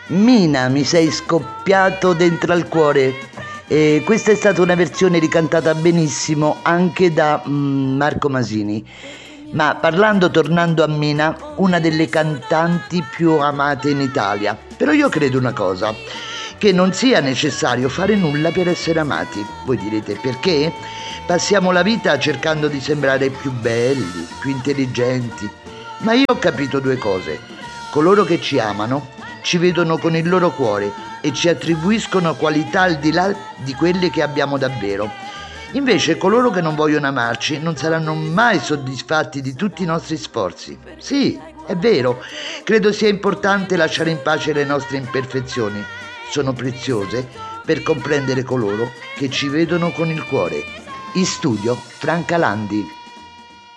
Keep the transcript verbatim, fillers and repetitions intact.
Mina, mi sei scoppiato dentro al cuore. E questa è stata una versione ricantata benissimo anche da mm, Marco Masini. Ma parlando, tornando a Mina, una delle cantanti più amate in Italia. Però io credo una cosa, che non sia necessario fare nulla per essere amati. Voi direte perché? Passiamo la vita cercando di sembrare più belli, più intelligenti. Ma io ho capito due cose. Coloro che ci amano ci vedono con il loro cuore e ci attribuiscono qualità al di là di quelle che abbiamo davvero. Invece coloro che non vogliono amarci non saranno mai soddisfatti di tutti i nostri sforzi. Sì, è vero, credo sia importante lasciare in pace le nostre imperfezioni. Sono preziose per comprendere coloro che ci vedono con il cuore. In studio, Franca Landi.